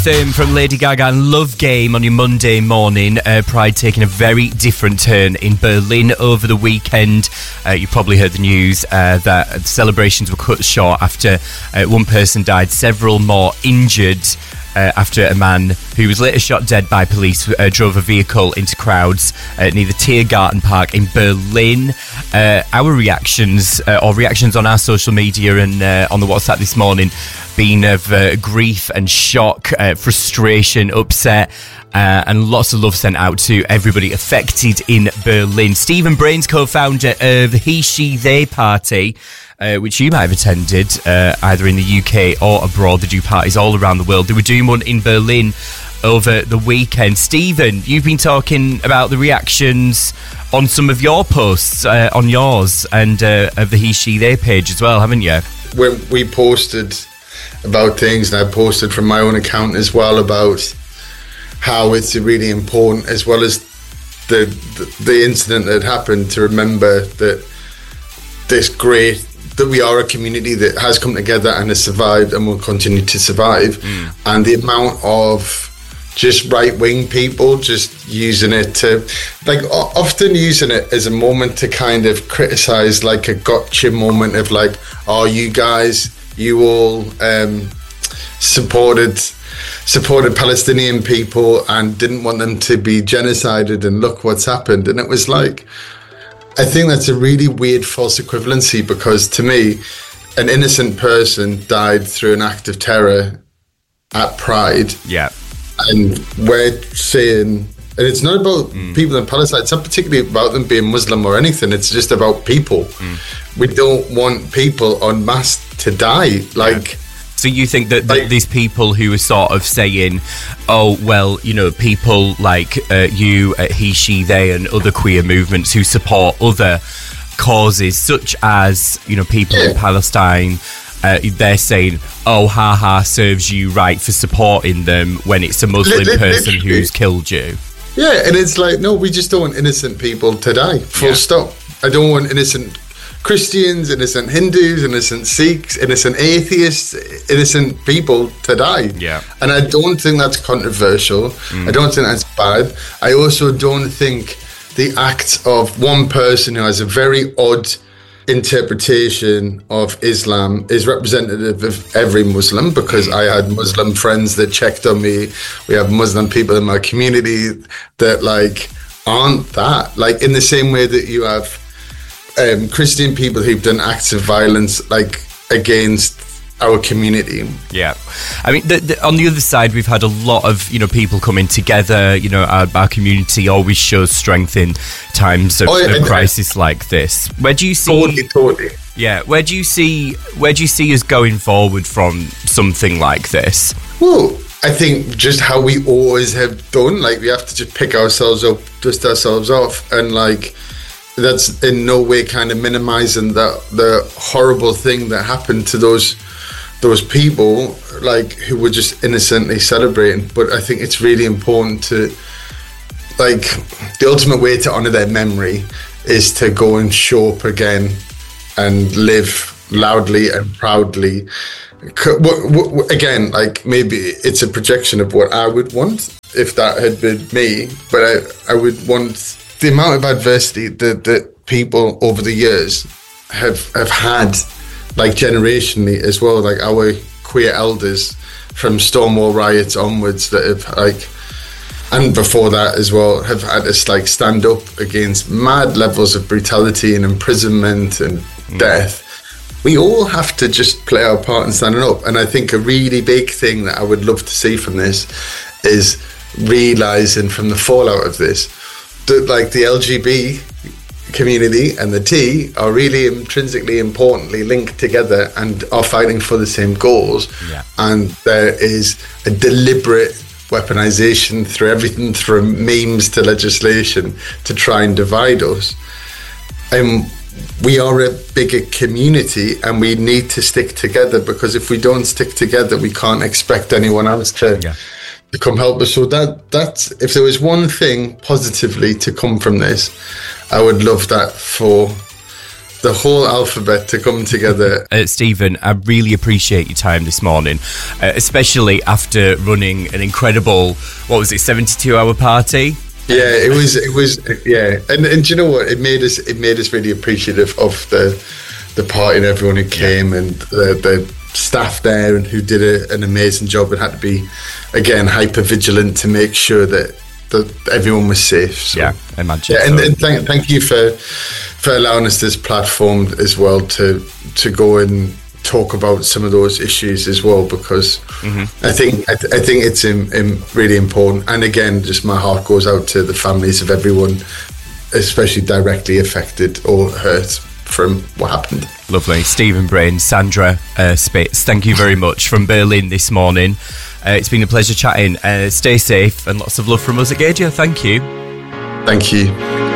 Anthem from Lady Gaga and Love Game on your Monday morning. Pride taking a very different turn in Berlin over the weekend. You probably heard the news that celebrations were cut short after one person died, several more injured after a man who was later shot dead by police drove a vehicle into crowds near the Tiergarten Park in Berlin. Our reactions on our social media and on the WhatsApp this morning being of grief and shock, frustration, upset, and lots of love sent out to everybody affected in Berlin. Stephen Brains, co-founder of the He, She, They party, which you might have attended either in the UK or abroad. They do parties all around the world. They were doing one in Berlin over the weekend. Stephen, you've been talking about the reactions on some of your posts on yours and of the He, She, They page as well, haven't you? When we posted about things, and I posted from my own account as well about how it's really important, as well as the incident that happened, to remember that that we are a community that has come together and has survived and will continue to survive. And the amount of just right-wing people just using it to, like, often using it as a moment to kind of criticize, like a gotcha moment of like, oh, you guys, you all supported Palestinian people and didn't want them to be genocided, and look what's happened. And it was like, I think that's a really weird false equivalency, because to me, an innocent person died through an act of terror at Pride. Yeah. And we're saying, and it's not about people in Palestine, it's not particularly about them being Muslim or anything, it's just about people. We don't want people en masse to die. Like, yeah. So you think that these people who are sort of saying, oh, well, you know, people like you at He, She, They and other queer movements who support other causes, such as, you know, people in Palestine, they're saying, oh, haha, serves you right for supporting them when it's a Muslim person who's killed you. Yeah, and it's like, no, we just don't want innocent people to die, full stop. I don't want innocent Christians, innocent Hindus, innocent Sikhs, innocent atheists, innocent people to die. Yeah. And I don't think that's controversial. I don't think that's bad. I also don't think the acts of one person who has a very odd interpretation of Islam is representative of every Muslim, because I had Muslim friends that checked on me. We have Muslim people in my community that, like, aren't that. Like, in the same way that you have Christian people who've done acts of violence, like, against our community. Yeah, I mean, on the other side, we've had a lot of, you know, people coming together. You know, our community always shows strength in times of crisis like this. Where do you see? Totally. Yeah, where do you see us going forward from something like this? Well, I think just how we always have done. Like, we have to just pick ourselves up, dust ourselves off, and like, that's in no way kind of minimizing the horrible thing that happened to those people, like, who were just innocently celebrating. But I think it's really important to, like, the ultimate way to honor their memory is to go and show up again and live loudly and proudly. Again, like, maybe it's a projection of what I would want if that had been me, but I would want the amount of adversity that people over the years have had, like, generationally as well, like our queer elders from Stonewall riots onwards that have, like, and before that as well, have had us, like, stand up against mad levels of brutality and imprisonment and death. We all have to just play our part in standing up. And I think a really big thing that I would love to see from this is realising from the fallout of this that, like, the LGB community and the T are really intrinsically importantly linked together and are fighting for the same goals. Yeah. And there is a deliberate weaponization through everything from memes to legislation to try and divide us. We are a bigger community and we need to stick together, because if we don't stick together, we can't expect anyone else to come help us. So that's, if there was one thing positively to come from this, I would love that for the whole alphabet to come together. Stephen, I really appreciate your time this morning, especially after running an incredible, 72-hour party? Yeah, it was, yeah. And do you know what? It made us really appreciative of the party and everyone who came, and the staff there and who did an amazing job and had to be, again, hyper vigilant to make sure that everyone was safe. So, yeah, imagine. Yeah, and thank you for allowing us this platform as well to go and talk about some of those issues as well, because I think it's really important. And again, just my heart goes out to the families of everyone, especially directly affected or hurt from what happened. Lovely. Stephen Brain, Sandra Spitz, thank you very much from Berlin this morning. It's been a pleasure chatting. Stay safe and lots of love from us at Gaudio. Thank you. Thank you.